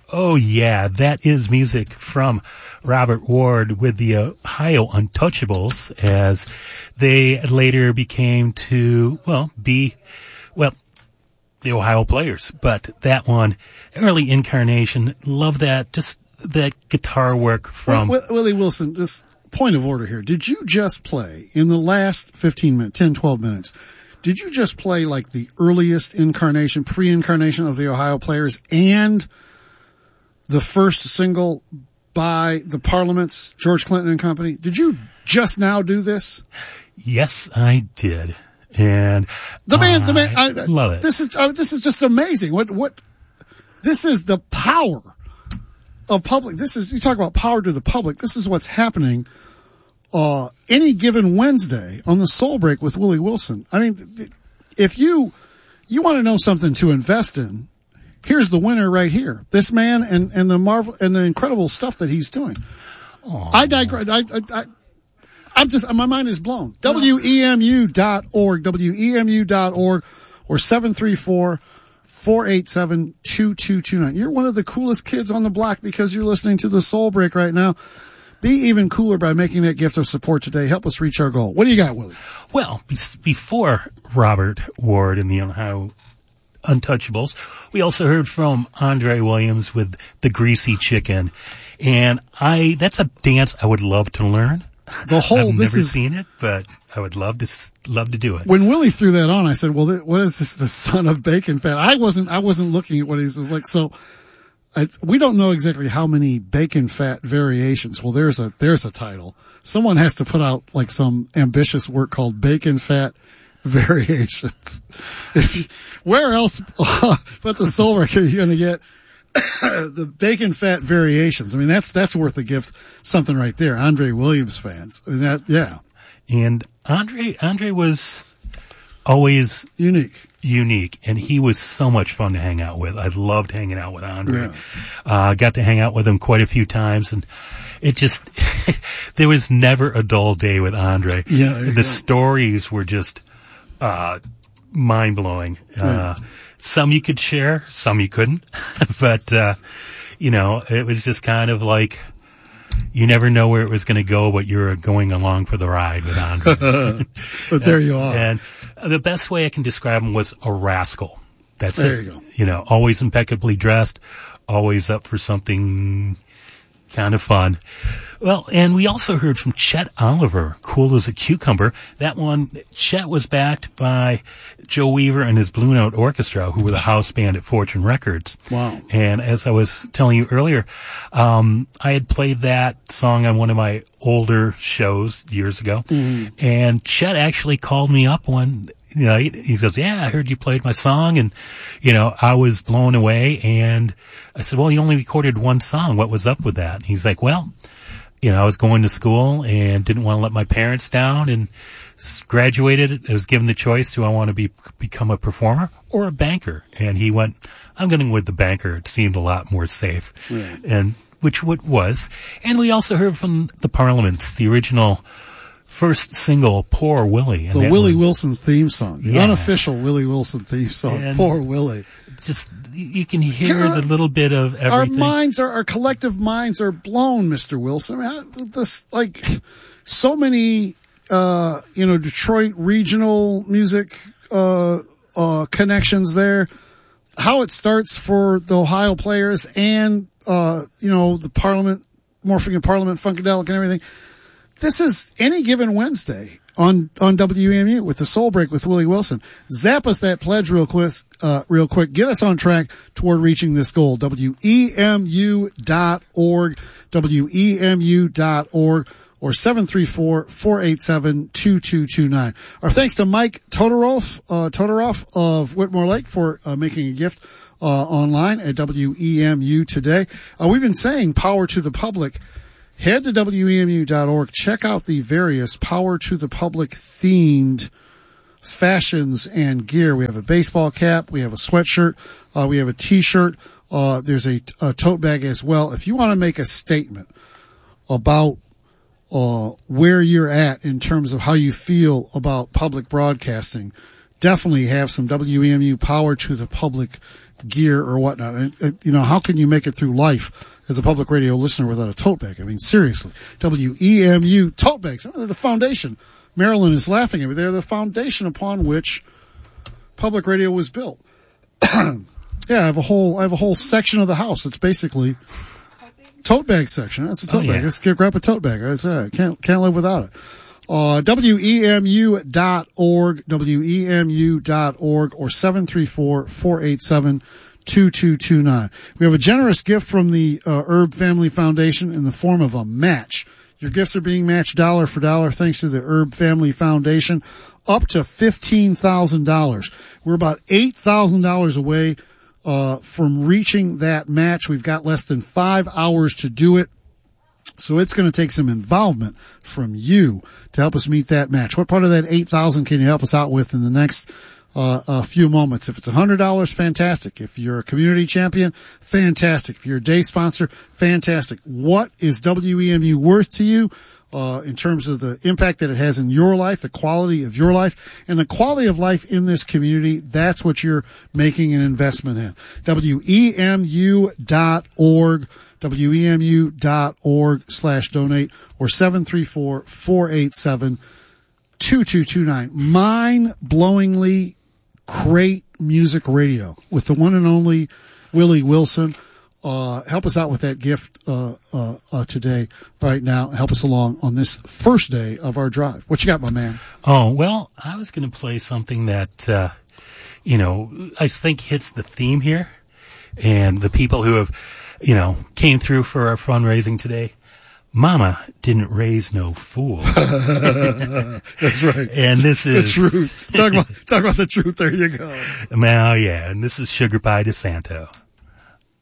Oh, yeah, that is music from Robert Ward with the Ohio Untouchables, as they later became to, the Ohio Players. But that one, early incarnation, love that, just that guitar work from... Willie Wilson, just point of order here. Did you just play, in the last 15 minutes, 10, 12 minutes, did you just play like the earliest incarnation, pre-incarnation of the Ohio Players and the first single by the Parliaments, George Clinton and Company? Did you just now do this? Yes, I did. And the man, I love it. This is just amazing. This is the power of public. You talk about power to the public. This is what's happening any given Wednesday on the Soul Break with Willie Wilson. I mean, if you want to know something to invest in, here's the winner right here. This man and the marvel and the incredible stuff that he's doing. Aww. I digress. My mind is blown. WEMU.org, WEMU.org, or 734-487-2229. You're one of the coolest kids on the block because you're listening to the Soul Break right now. Be even cooler by making that gift of support today. Help us reach our goal. What do you got, Willie? Well, before Robert Ward and the Ohio Untouchables, we also heard from Andre Williams with The Greasy Chicken. And that's a dance I would love to learn. I've never seen it, but I would love to do it. When Willie threw that on, I said, "Well, what is this? The son of bacon fat?" I wasn't looking at what he was like. So, we don't know exactly how many bacon fat variations. Well, there's a title. Someone has to put out like some ambitious work called Bacon Fat Variations. Where else but the Soul Record are you going to get the bacon fat variations? I mean, that's worth a gift, something right there. Andre Williams fans. I mean, yeah. And Andre was always unique, and he was so much fun to hang out with. I loved hanging out with Andre. Yeah. Got to hang out with him quite a few times, and it just, there was never a dull day with Andre. Yeah, the stories were just, mind blowing. Some you could share, some you couldn't. But, it was just kind of like, you never know where it was going to go, but you're going along for the ride with Andre. But there you are. And the best way I can describe him was a rascal. That's there it. You go. Always impeccably dressed, always up for something kind of fun. Well, and we also heard from Chet Oliver, Cool as a Cucumber. That one, Chet was backed by Joe Weaver and his Blue Note Orchestra, who were the house band at Fortune Records. Wow. And as I was telling you earlier, I had played that song on one of my older shows years ago. Mm-hmm. And Chet actually called me up he goes, "Yeah, I heard you played my song." And, I was blown away. And I said, "Well, you only recorded one song. What was up with that?" And he's like, "Well, I was going to school and didn't want to let my parents down and graduated. I was given the choice, do I want to become a performer or a banker?" And he went, "I'm going with the banker. It seemed a lot more safe." Yeah. And which it was. And we also heard from the Parliaments, the original first single, Poor Willie. And the Willie Wilson theme song. The Yeah. unofficial Willie Wilson theme song. And Poor Willie. Just, you can hear the little bit of everything. Our collective minds are blown, Mr. Wilson. I mean, so many, Detroit regional music, connections there. How it starts for the Ohio Players and, the Parliament, Morphing in Parliament, Funkadelic and everything. This is any given Wednesday on WEMU with the Soul Break with Willie Wilson. Zap us that pledge real quick. Get us on track toward reaching this goal. WEMU.org, WEMU.org, or 734-487-2229. Our thanks to Mike Todoroff of Whitmore Lake for making a gift online at WEMU today. We've been saying power to the public. Head to WEMU.org. Check out the various Power to the Public themed fashions and gear. We have a baseball cap. We have a sweatshirt. We have a T-shirt. There's a tote bag as well. If you want to make a statement about where you're at in terms of how you feel about public broadcasting, definitely have some WEMU Power to the Public gear or whatnot. And, how can you make it through life as a public radio listener without a tote bag? I mean, seriously. WEMU tote bags. They're the foundation. Marilyn is laughing at me. They're the foundation upon which public radio was built. Yeah, I have a whole section of the house. It's basically tote bag section. That's a tote bag. Let's grab a tote bag. I can't live without it. WEMU.org, WEMU.org, or 734-487-2229. We have a generous gift from the Herb Family Foundation in the form of a match. Your gifts are being matched dollar for dollar thanks to the Herb Family Foundation, up to $15,000. We're about $8,000 away from reaching that match. We've got less than 5 hours to do it. So it's going to take some involvement from you to help us meet that match. What part of that $8,000 can you help us out with in the next few moments? If it's $100, fantastic. If you're a community champion, fantastic. If you're a day sponsor, fantastic. What is WEMU worth to you in terms of the impact that it has in your life, the quality of your life, and the quality of life in this community? That's what you're making an investment in. WEMU.org. WEMU.org/donate or 734-487-2229. Mind-blowingly great music radio with the one and only Willie Wilson. Help us out with that gift today, right now. Help us along on this first day of our drive. What you got, my man? Oh, well, I was going to play something that, I think hits the theme here. And the people who have, came through for our fundraising today, Mama didn't raise no fools. That's right. And this is the truth. Talk about the truth. There you go. Well, yeah. And this is Sugar Pie DeSanto.